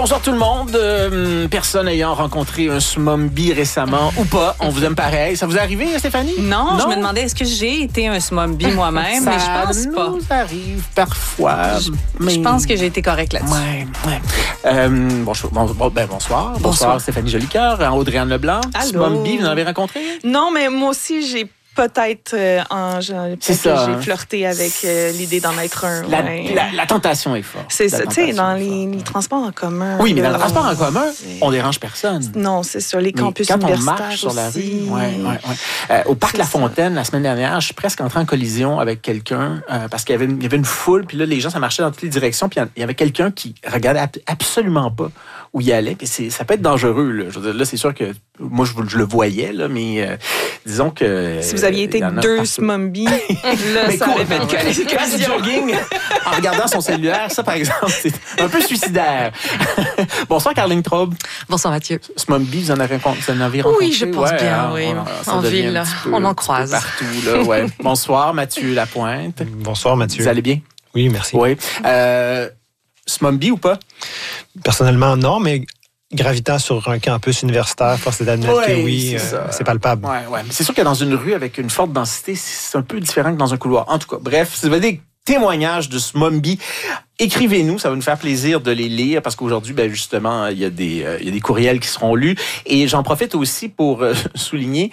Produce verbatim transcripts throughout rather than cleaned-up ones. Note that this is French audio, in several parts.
Bonsoir tout le monde. Euh, personne ayant rencontré un Smombie récemment ou pas, on vous aime pareil. Ça vous est arrivé, Stéphanie? Non, non? Je me demandais, est-ce que j'ai été un Smombie moi-même? Mais je pense pas. Ça nous arrive parfois. Je, mais... je pense que j'ai été correcte là-dessus. Ouais, ouais. Euh, bon, bon, bon, ben, bonsoir. bonsoir. Bonsoir, Stéphanie Jolicoeur, Audrey-Anne Leblanc. Allô. Smombie, vous en avez rencontré? Non, mais moi aussi, j'ai peut-être euh, en, peut c'est ça, que j'ai hein? flirté avec euh, l'idée d'en être un. La, ouais. la, la tentation est forte. C'est ça, tu sais, dans les, les transports en commun. Oui, mais là, dans le transport en commun, c'est... on dérange personne. Non, c'est ça, les campus mais quand universitaires on marche sur la rue, aussi. ouais, ouais, ouais. Euh, au parc c'est La ça. Fontaine, la semaine dernière, je suis presque entré en collision avec quelqu'un euh, parce qu'il y avait, une, il y avait une foule, puis là, les gens, ça marchait dans toutes les directions, puis il y avait quelqu'un qui regardait ab- absolument pas où il allait, puis c'est, ça peut être dangereux. Là, je veux dire, là c'est sûr que moi, je, je le voyais, là, mais euh, disons que... Si vous aviez été deux Smombie, là, mais ça cool, aurait fait une faire du jogging en regardant son cellulaire, ça, par exemple, c'est un peu suicidaire. Bonsoir, Caroline Traub. Bonsoir, Mathieu. Smombie, vous en avez, vous en avez rencontré? Oui, je pense ouais, bien, hein, oui. ça En devient ville, un petit peu, on en un petit croise. peu partout, là, ouais. Bonsoir, Mathieu Lapointe. Bonsoir, Mathieu. Vous allez bien? Oui, merci. Oui. Euh, Smombie ou pas? Personnellement, non, mais gravitant sur un campus universitaire, force est d'admettre Oui, que oui, c'est, euh, c'est palpable. Ouais, ouais. C'est sûr que dans une rue avec une forte densité, c'est un peu différent que dans un couloir. En tout cas, bref, si vous avez des témoignages de Smombie, écrivez-nous, ça va nous faire plaisir de les lire parce qu'aujourd'hui, ben justement, il y a des, euh, il y a des courriels qui seront lus. Et j'en profite aussi pour euh, souligner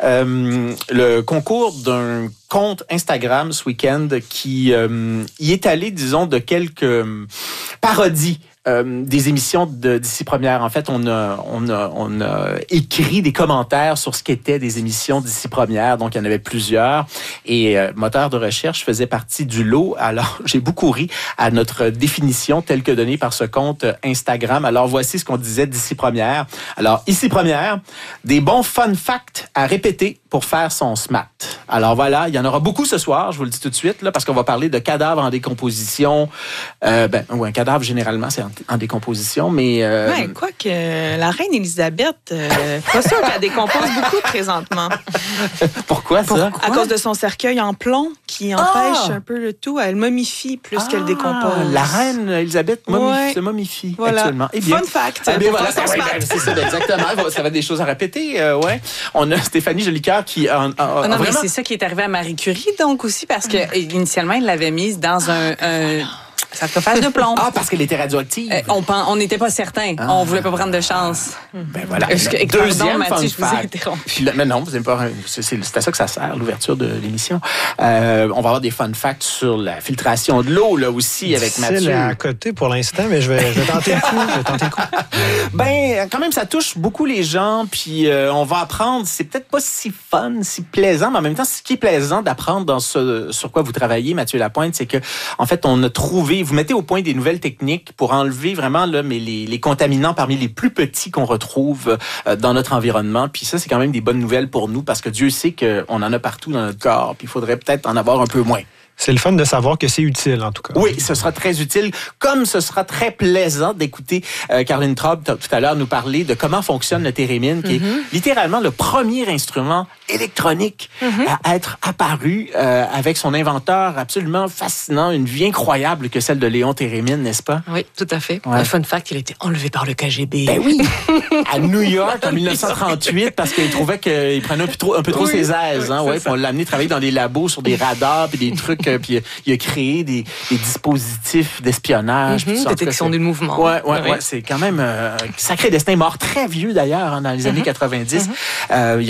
euh, le concours d'un compte Instagram ce week-end qui euh, y est allé, disons, de quelques euh, parodies. Euh, des émissions de d'ici première. En fait, on a, on a, on a écrit des commentaires sur ce qu'étaient des émissions d'ici première. Donc, il y en avait plusieurs. Et euh, Moteur de recherche faisait partie du lot. Alors, j'ai beaucoup ri à notre définition telle que donnée par ce compte Instagram. Alors, voici ce qu'on disait d'ici première. Alors, ici première, des bons fun facts à répéter pour faire son SMAT. Alors voilà, il y en aura beaucoup ce soir, je vous le dis tout de suite, là, parce qu'on va parler de cadavres en décomposition. Euh, ben, ou un cadavre, généralement, c'est en, en décomposition, mais... Euh, ouais, quoi que la reine Élisabeth, euh, pas sûr qu'elle décompose beaucoup présentement. Pourquoi ça? Pourquoi? À cause de son cercueil en plomb qui empêche ah! un peu le tout. Elle momifie plus ah! qu'elle décompose. La reine Élisabeth momifie, ouais. se momifie voilà. actuellement. Eh bien, fun fact. Eh bien, voilà, ça, ouais, ben, c'est ça, exactement. Ça va être des choses à répéter. Euh, ouais. On a Stéphanie Jolicoeur qui... A, a, a, ah non, vraiment... mais c'est ça qui est arrivé à Marie Curie, donc aussi, parce que initialement, il l'avait mise dans un... un sarcophage de plomb. Ah, parce qu'elle était radioactive. Euh, on n'était pas certain. Ah. On voulait pas prendre de chance. Ben voilà. Que, Deuxième pardon, Mathieu, fun je vous ai fact. interrompu. Mais non, vous n'avez pas. C'est, c'est, c'est à ça que ça sert, l'ouverture de l'émission. Euh, on va avoir des fun facts sur la filtration de l'eau, là aussi, avec Mathieu. C'est à côté pour l'instant, mais je vais, je vais tenter le coup. Je vais tenter le coup. Ben, quand même, ça touche beaucoup les gens, puis euh, on va apprendre. C'est peut-être pas si fun, si plaisant, mais en même temps, ce qui est plaisant d'apprendre dans ce sur quoi vous travaillez, Mathieu Lapointe, c'est que, en fait, on a trouvé, vous mettez au point des nouvelles techniques pour enlever vraiment là, mais les, les contaminants parmi les plus petits qu'on retrouve euh, dans notre environnement. Puis ça, c'est quand même des bonnes nouvelles pour nous parce que Dieu sait qu'on en a partout dans notre corps. Puis il faudrait peut-être en avoir un peu moins. C'est le fun de savoir que c'est utile, en tout cas. Oui, ce sera très utile, comme ce sera très plaisant d'écouter euh, Caroline Traub tout à l'heure nous parler de comment fonctionne le thérémine, qui mm-hmm. est littéralement le premier instrument électronique mm-hmm. à être apparu euh, avec son inventeur absolument fascinant, une vie incroyable que celle de Léon Thérémine, n'est-ce pas? Oui, tout à fait. Ouais. Un fun fact, il a été enlevé par le K G B. Ben oui! À New York, en dix-neuf cent trente-huit, parce qu'il trouvait qu'il prenait un peu trop, un peu trop oui, ses aises. oui, hein, ouais, puis on l'a amené travailler dans des labos sur des radars, puis des trucs, puis il a créé des, des dispositifs d'espionnage. Mm-hmm, détection du mouvement. Ouais, ouais, oui. ouais, c'est quand même euh, un sacré destin, mort très vieux d'ailleurs, hein, dans les mm-hmm. années quatre-vingt-dix. Mm-hmm. Euh,